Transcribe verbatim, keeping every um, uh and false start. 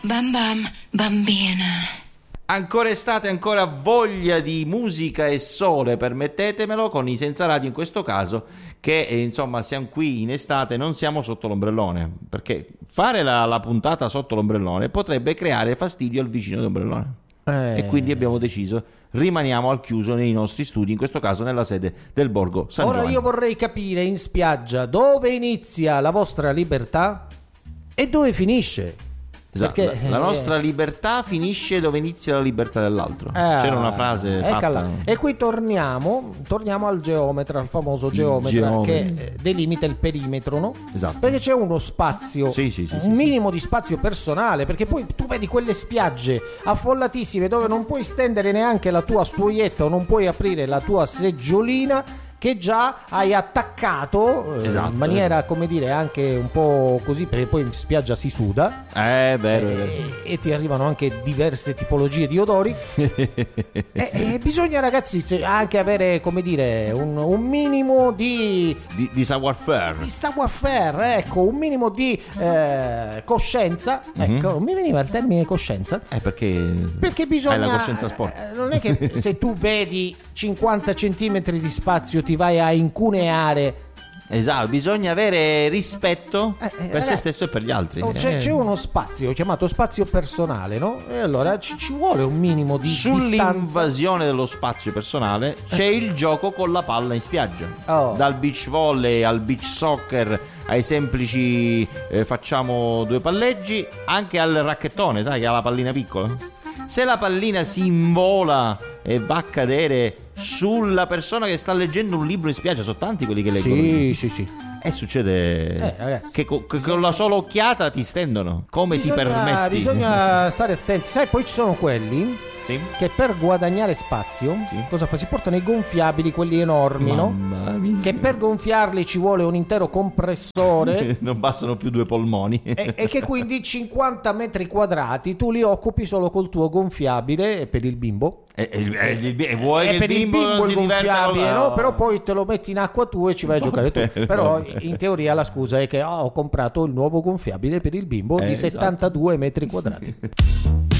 Bam bam, bambina. Ancora estate, ancora voglia di musica e sole, permettetemelo, con i Senza Radio in questo caso, che eh, insomma siamo qui in estate, non siamo sotto l'ombrellone, perché fare la, la puntata sotto l'ombrellone potrebbe creare fastidio al vicino dell'ombrellone. Eh. E quindi abbiamo deciso, rimaniamo al chiuso nei nostri studi, in questo caso nella sede del Borgo San Ora Giovanni. io vorrei capire in spiaggia dove inizia la vostra libertà e dove finisce. Esatto, Perché, la, la eh, nostra libertà finisce dove inizia la libertà dell'altro. Ah, C'era una frase fatta. eccola. E qui torniamo torniamo al geometra, al famoso geometra geometra. che eh, delimita il perimetro, no? Esatto. Perché c'è uno spazio, Sì, sì, sì, un sì, minimo di spazio personale, perché poi tu vedi quelle spiagge affollatissime dove non puoi stendere neanche la tua stuoietta o non puoi aprire la tua seggiolina, che già hai attaccato eh, Esatto. in maniera, come dire, anche un po' così, perché poi in spiaggia si suda. Eh, vero, è vero. E, e ti arrivano anche diverse tipologie di odori. e, e bisogna, ragazzi, cioè, anche avere, come dire, un, un minimo di Di, di savoir-faire. di savoir-faire, ecco, un minimo di eh, coscienza. Mhm. Ecco, non mi veniva il termine coscienza. Eh, perché Perché bisogna. hai la coscienza sporca. eh, Non è che se tu vedi cinquanta centimetri di spazio ti vai a incuneare. Esatto, bisogna avere rispetto Eh, eh, per ragazzi, se stesso e per gli altri. Oh, c'è, Eh. c'è uno spazio chiamato spazio personale, no? E allora ci, ci vuole un minimo di distanza. Sull'invasione dello spazio personale c'è il gioco con la palla in spiaggia. Oh. Dal beach volley al beach soccer ai semplici eh, facciamo due palleggi, anche al racchettone, sai che ha la pallina piccola. Se la pallina si invola e va a cadere sulla persona che sta leggendo un libro in spiaggia, sono tanti quelli che leggono. Sì, sì, sì. E succede Eh, ragazzi, che, co- che con la sola occhiata ti stendono. Come Bisogna- ti permetti? Bisogna stare attenti. Sai, poi ci sono quelli Sì? che per guadagnare spazio, Sì. cosa fa? Si portano i gonfiabili, quelli enormi, no? Mamma mia. Che per gonfiarli ci vuole un intero compressore. Non bastano più due polmoni. e, e che quindi cinquanta metri quadrati tu li occupi solo col tuo gonfiabile per il bimbo. E, e- e- e- e vuoi E che per il bimbo, non il si diverta con gonfiabile, la- no? Però poi te lo metti in acqua tu e ci vai a giocare tu. Vabbè, Però vabbè. in teoria la scusa è che oh, ho comprato il nuovo gonfiabile per il bimbo Eh, di esatto. settantadue metri quadrati.